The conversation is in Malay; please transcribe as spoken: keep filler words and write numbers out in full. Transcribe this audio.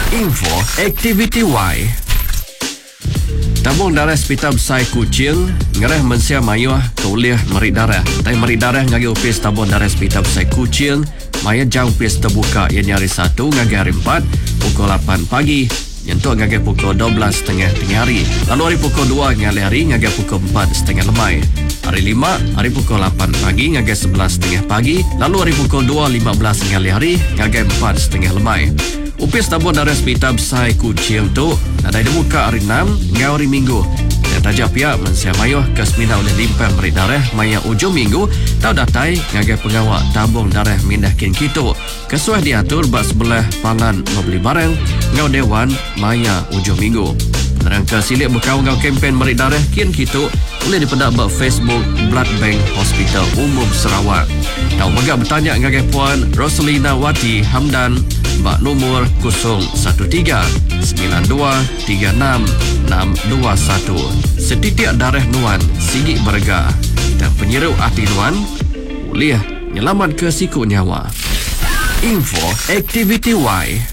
Info Aktiviti Y. Tabung darah Hospital Besar Kuching ngereh mensia mayuh kuliah merik darah. Tai merik darah ngagi upis tabung darah Hospital Besar Kuching maya jang upis terbuka yang hari satu ngagi hari empat pukul lapan pagi. Yentuk ngagi pukul dua belas setengah tengah hari. Lalu hari pukul dua ngali hari ngagi pukul empat setengah lemai. Hari lima hari pukul lapan pagi ngagi sebelas setengah pagi. Lalu hari pukul dua lima belas ngali hari ngagi empat setengah lemai. Upis tabung darah Hospital Besar Kuching tu ada dibuka hari enam hingga hari Minggu. Dan tajak pihak mensia mayuh ke semina oleh limpah merik darah maya ujung minggu tau datai ngagai pengawak tabung darah mindah kin kitu. Kesuai diatur bak sebelah pangan membeli barang ngau dewan maya ujung minggu. Rangka silik berkawal kempen merik darah kin kitu boleh dipedak bak Facebook Blood Bank Hospital Umum Sarawak. Tau megak bertanya ngagai puan Rosalina Wati Hamdan bak nomor kosong satu tiga sembilan dua tiga enam enam dua satu. Setitik darah nuan sigi berga dan penyerup hati nuan boleh nyelamat ke siku nyawa. Info Aktiviti Y.